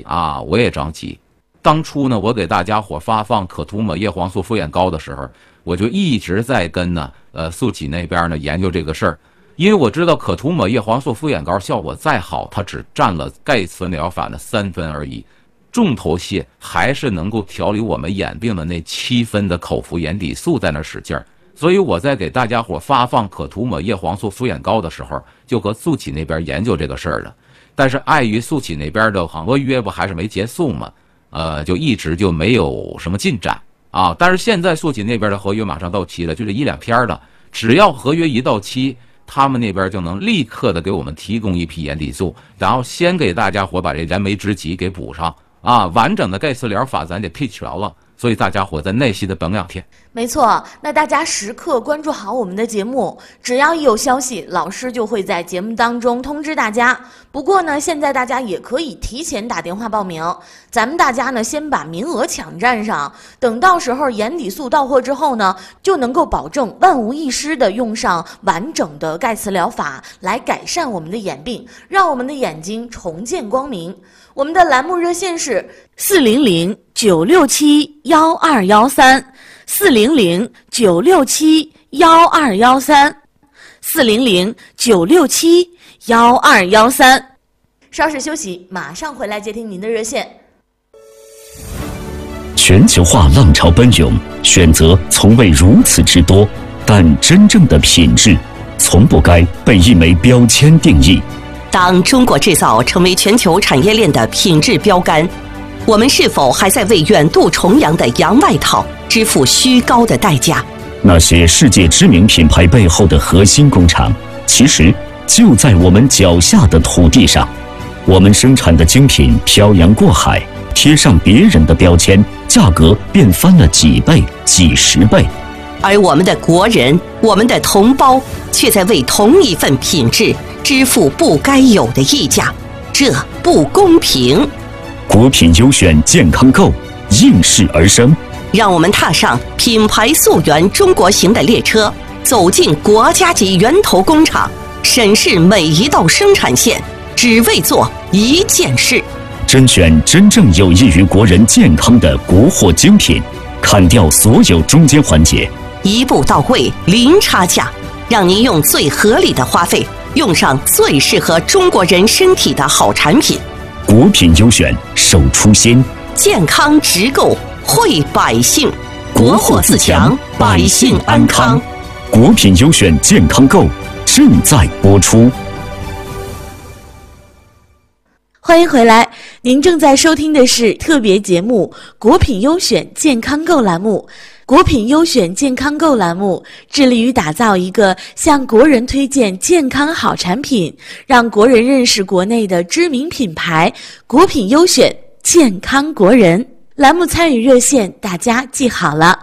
啊，我也着急。当初呢，我给大家伙发放可涂抹叶黄素复眼膏的时候，我就一直在跟速启那边呢研究这个事儿，因为我知道可涂抹叶黄素复眼膏效果再好，它只占了盖茨疗法的3分而已，重头戏还是能够调理我们眼病的那7分的口服眼底素在那使劲儿。所以我在给大家伙发放可涂抹叶黄素复眼膏的时候，就和速启那边研究这个事儿了。但是碍于速启那边的合约不还是没结束嘛，就一直就没有什么进展啊。但是现在速启那边的合约马上到期了，就这1-2天了，只要合约一到期，他们那边就能立刻的给我们提供一批眼底素，然后先给大家伙把这燃眉之急给补上啊，完整的盖茨疗法咱得配全了。所以大家伙再耐心的等2天。 没错，那大家时刻关注好我们的节目，只要一有消息，老师就会在节目当中通知大家。不过呢，现在大家也可以提前打电话报名，咱们大家呢先把名额抢占上，等到时候眼底素到货之后呢，就能够保证万无一失的用上完整的盖茨疗法来改善我们的眼病，让我们的眼睛重见光明。我们的栏目热线是400-967-1213，400-967-1213，400-967-1213。稍事休息，马上回来接听您的热线。 全球化浪潮奔涌，选择从未如此之多，但真正的品质从不该被一枚标签定义。 当中国制造成为全球产业链的品质标杆，我们是否还在为远渡重洋的洋外套支付虚高的代价？ 那些世界知名品牌背后的核心工厂，其实就在我们脚下的土地上。我们生产的精品漂洋过海，贴上别人的标签，价格便翻了几倍、几十倍。 而我们的国人，我们的同胞，却在为同一份品质支付不该有的溢价，这不公平。 国品优选健康购应势而生， 让我们踏上品牌溯源中国行的列车，走进国家级源头工厂，审视每一道生产线，只为做一件事。 甄选真正有益于国人健康的国货精品，砍掉所有中间环节， 一步到位，零差价，让您用最合理的花费用上最适合中国人身体的好产品。 国品优选，守初心， 健康直购，惠百姓，国货自强，百姓安康。 国品优选健康购正在播出。 欢迎回来，您正在收听的是特别节目《国品优选健康购》栏目。国品优选健康购栏目致力于打造一个向国人推荐健康好产品，让国人认识国内的知名品牌。国品优选健康国人栏目参与热线大家记好了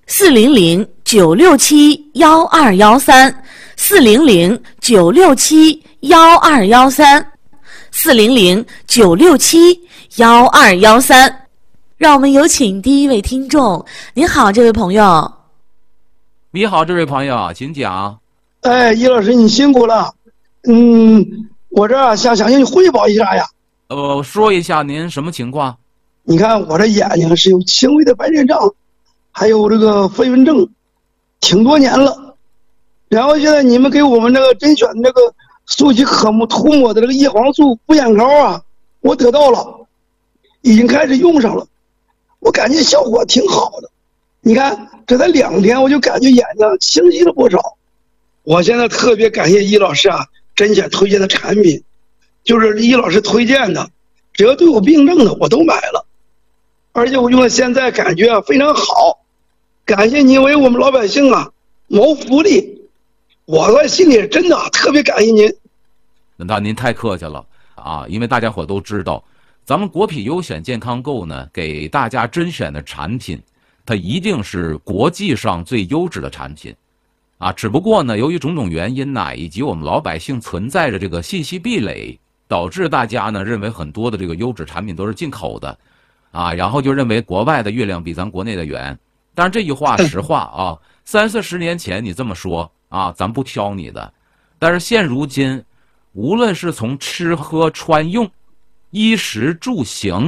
，400-967-1213，400-967-1213。让我们有请第一位听众。您好，这位朋友。 你好，这位朋友，请讲。 哎，易老师，你辛苦了。我这想向你汇报一下呀。 说一下您什么情况？ 你看我这眼睛是有轻微的白内障，还有这个飞蚊症，挺多年了。然后现在你们给我们这个甄选这个速启可涂抹的这个叶黄素复眼膏啊，我得到了，已经开始用上了。我感觉效果挺好的，你看这才2天，我就感觉眼睛清晰了不少。我现在特别感谢易老师啊，甄选推荐的产品，就是易老师推荐的，只要对我病症的我都买了，而且我用了现在感觉啊非常好。感谢您为我们老百姓啊谋福利，我在心里真的特别感谢您。 那您太客气了啊，因为大家伙都知道。咱们国品优选健康购呢，给大家甄选的产品，它一定是国际上最优质的产品，啊，只不过呢，由于种种原因呐，以及我们老百姓存在着这个信息壁垒，导致大家呢认为很多的这个优质产品都是进口的，啊，然后就认为国外的月亮比咱国内的圆。但是这句话实话啊，30-40年前你这么说啊，咱不挑你的，但是现如今，无论是从吃喝穿用、衣食住行